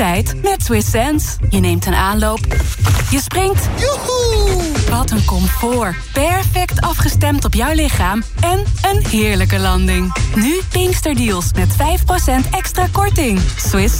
tijd met Swiss Sense. Je neemt een aanloop, je springt. Joehoe! Wat een comfort. Perfect afgestemd op jouw lichaam en een heerlijke landing. Nu Pinksterdeals met 5% extra korting. Swiss